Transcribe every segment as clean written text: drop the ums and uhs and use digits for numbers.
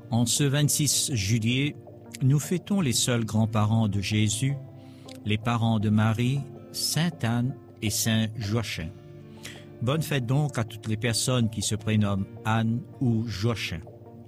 En ce 26 juillet, nous fêtons les seuls grands-parents de Jésus, les parents de Marie, Sainte Anne et Saint Joachim. Bonne fête donc à toutes les personnes qui se prénomment Anne ou Joachim.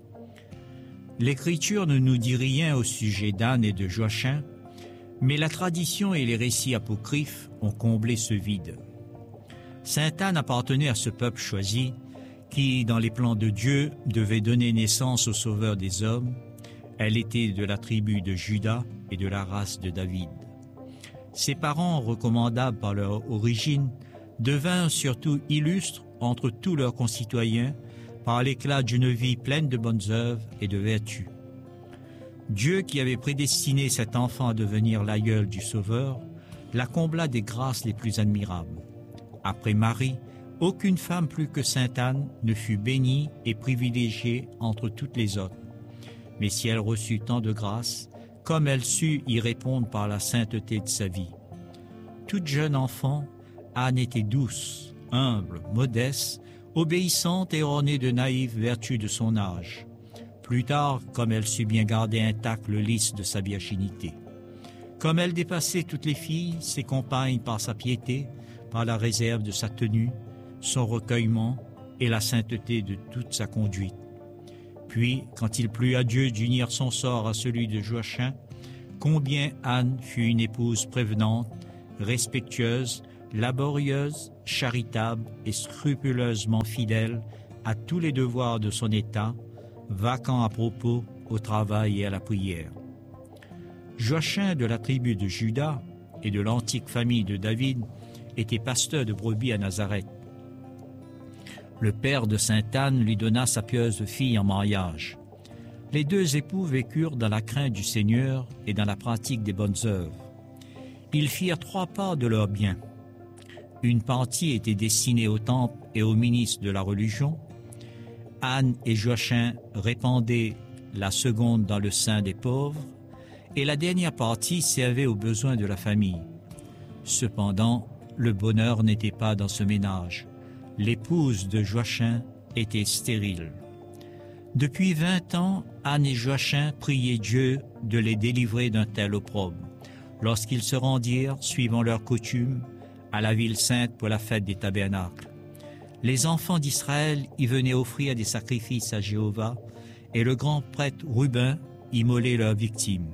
L'Écriture ne nous dit rien au sujet d'Anne et de Joachim, mais la tradition et les récits apocryphes ont comblé ce vide. Sainte Anne appartenait à ce peuple choisi qui, dans les plans de Dieu, devait donner naissance au Sauveur des hommes. Elle était de la tribu de Juda et de la race de David. Ses parents, recommandables par leur origine, devinrent surtout illustres entre tous leurs concitoyens par l'éclat d'une vie pleine de bonnes œuvres et de vertus. Dieu, qui avait prédestiné cet enfant à devenir l'aïeul du Sauveur, la combla des grâces les plus admirables. Après Marie, aucune femme plus que Sainte Anne ne fut bénie et privilégiée entre toutes les autres. Mais si elle reçut tant de grâces, comme elle sut y répondre par la sainteté de sa vie. Toute jeune enfant, Anne était douce, humble, modeste, obéissante et ornée de naïves vertus de son âge. Plus tard, comme elle sut bien garder intact le lys de sa virginité. Comme elle dépassait toutes les filles, ses compagnes par sa piété, par la réserve de sa tenue, son recueillement et la sainteté de toute sa conduite. Puis, quand il plut à Dieu d'unir son sort à celui de Joachim, combien Anne fut une épouse prévenante, respectueuse, laborieuse, charitable et scrupuleusement fidèle à tous les devoirs de son état, vacant à propos au travail et à la prière. Joachim de la tribu de Juda et de l'antique famille de David était pasteur de brebis à Nazareth. Le père de Sainte Anne lui donna sa pieuse fille en mariage. Les deux époux vécurent dans la crainte du Seigneur et dans la pratique des bonnes œuvres. Ils firent 3 parts de leurs biens. Une partie était destinée au temple et aux ministres de la religion. Anne et Joachim répandaient la seconde dans le sein des pauvres, et la dernière partie servait aux besoins de la famille. Cependant, le bonheur n'était pas dans ce ménage. L'épouse de Joachim était stérile. Depuis 20 ans, Anne et Joachim priaient Dieu de les délivrer d'un tel opprobre, lorsqu'ils se rendirent, suivant leur coutume, à la ville sainte pour la fête des tabernacles. Les enfants d'Israël y venaient offrir des sacrifices à Jéhovah, et le grand prêtre Rubin immolait leurs victimes.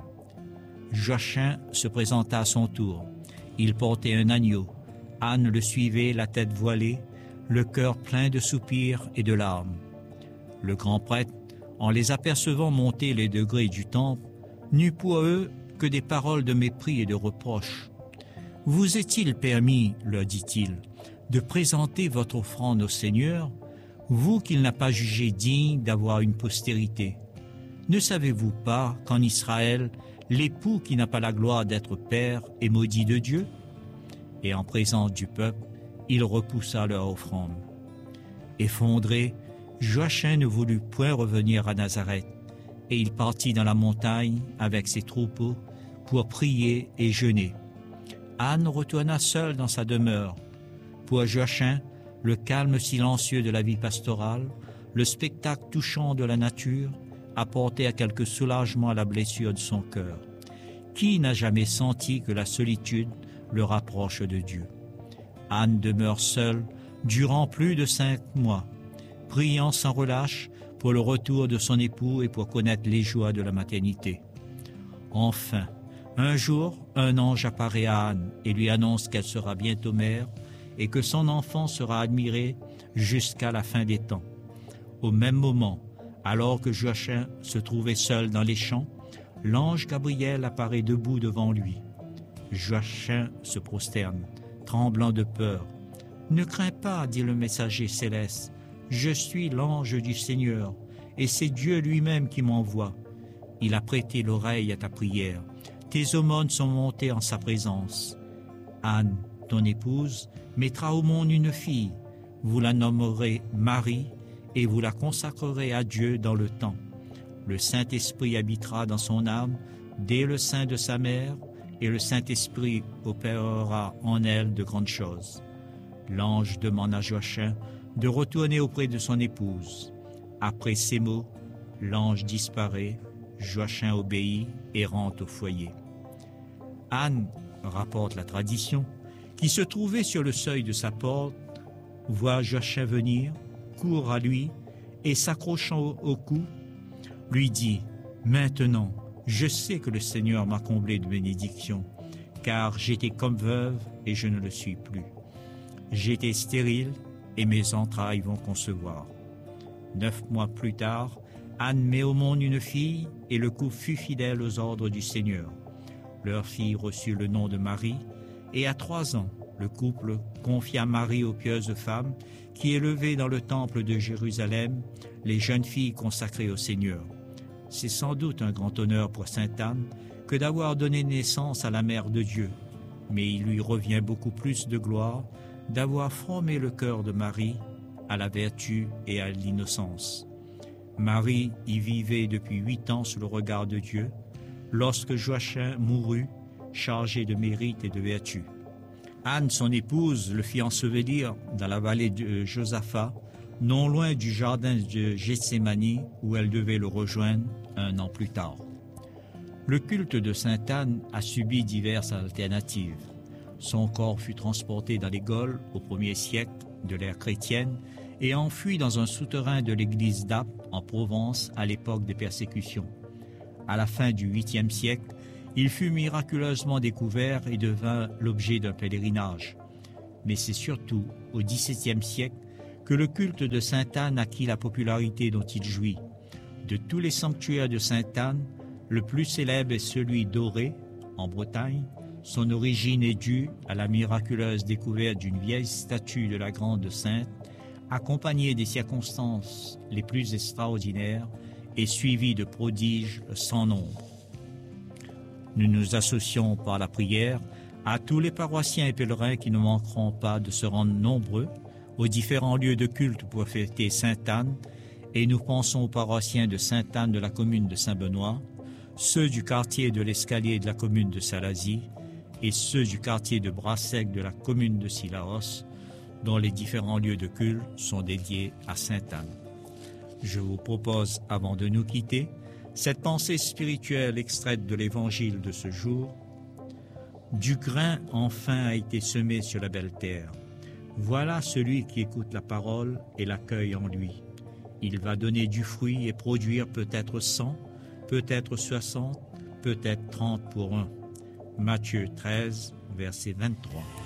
Joachim se présenta à son tour. Il portait un agneau. Anne le suivait, la tête voilée, le cœur plein de soupirs et de larmes. Le grand prêtre, en les apercevant monter les degrés du temple, n'eut pour eux que des paroles de mépris et de reproches. « Vous est-il permis, leur dit-il, de présenter votre offrande au Seigneur, vous qu'il n'a pas jugé digne d'avoir une postérité? Ne savez-vous pas qu'en Israël, l'époux qui n'a pas la gloire d'être père est maudit de Dieu ?» Et en présence du peuple, il repoussa leur offrande. Effondré, Joachim ne voulut point revenir à Nazareth, et il partit dans la montagne avec ses troupeaux pour prier et jeûner. Anne retourna seule dans sa demeure. Pour Joachim, le calme silencieux de la vie pastorale, le spectacle touchant de la nature, apportait à quelque soulagement à la blessure de son cœur. Qui n'a jamais senti que la solitude le rapproche de Dieu? Anne demeure seule durant plus de 5 mois, priant sans relâche pour le retour de son époux et pour connaître les joies de la maternité. Enfin, un jour, un ange apparaît à Anne et lui annonce qu'elle sera bientôt mère et que son enfant sera admiré jusqu'à la fin des temps. Au même moment, alors que Joachim se trouvait seul dans les champs, l'ange Gabriel apparaît debout devant lui. Joachim se prosterne, tremblant de peur. « Ne crains pas, dit le messager céleste, je suis l'ange du Seigneur, et c'est Dieu lui-même qui m'envoie. Il a prêté l'oreille à ta prière. Tes aumônes sont montées en sa présence. Anne, ton épouse, mettra au monde une fille. Vous la nommerez Marie, et vous la consacrerez à Dieu dans le temps. Le Saint-Esprit habitera dans son âme dès le sein de sa mère, et le Saint-Esprit opérera en elle de grandes choses. » L'ange demande à Joachim de retourner auprès de son épouse. Après ces mots, l'ange disparaît, Joachim obéit et rentre au foyer. Anne, rapporte la tradition, qui se trouvait sur le seuil de sa porte, voit Joachim venir, court à lui et s'accrochant au cou, lui dit « Maintenant, je sais que le Seigneur m'a comblé de bénédictions, car j'étais comme veuve et je ne le suis plus. J'étais stérile et mes entrailles vont concevoir. » 9 mois plus tard, Anne met au monde une fille et le couple fut fidèle aux ordres du Seigneur. Leur fille reçut le nom de Marie et à 3 ans, le couple confia Marie aux pieuses femmes qui élevaient dans le temple de Jérusalem les jeunes filles consacrées au Seigneur. C'est sans doute un grand honneur pour sainte Anne que d'avoir donné naissance à la Mère de Dieu, mais il lui revient beaucoup plus de gloire d'avoir formé le cœur de Marie à la vertu et à l'innocence. Marie y vivait depuis 8 ans sous le regard de Dieu, lorsque Joachim mourut, chargé de mérite et de vertu. Anne, son épouse, le fit ensevelir dans la vallée de Josaphat, non loin du jardin de Gethsémani, où elle devait le rejoindre 1 an plus tard. Le culte de sainte Anne a subi diverses alternatives. Son corps fut transporté dans les Gaules au 1er siècle de l'ère chrétienne et enfui dans un souterrain de l'église d'Apt en Provence à l'époque des persécutions. À la fin du 8e siècle, il fut miraculeusement découvert et devint l'objet d'un pèlerinage. Mais c'est surtout au XVIIe siècle que le culte de sainte Anne acquit la popularité dont il jouit. De tous les sanctuaires de sainte Anne, le plus célèbre est celui d'Auray, en Bretagne. Son origine est due à la miraculeuse découverte d'une vieille statue de la Grande Sainte, accompagnée des circonstances les plus extraordinaires et suivie de prodiges sans nombre. Nous nous associons par la prière à tous les paroissiens et pèlerins qui ne manqueront pas de se rendre nombreux aux différents lieux de culte pour fêter sainte Anne, et nous pensons aux paroissiens de sainte Anne de la commune de Saint-Benoît, ceux du quartier de l'Escalier de la commune de Salazie et ceux du quartier de Brassec de la commune de Sillaos, dont les différents lieux de culte sont dédiés à sainte Anne. Je vous propose, avant de nous quitter, cette pensée spirituelle extraite de l'évangile de ce jour. Du grain enfin a été semé sur la belle terre. Voilà celui qui écoute la parole et l'accueille en lui. Il va donner du fruit et produire peut-être 100, peut-être 60, peut-être 30 pour un. Matthieu 13, verset 23.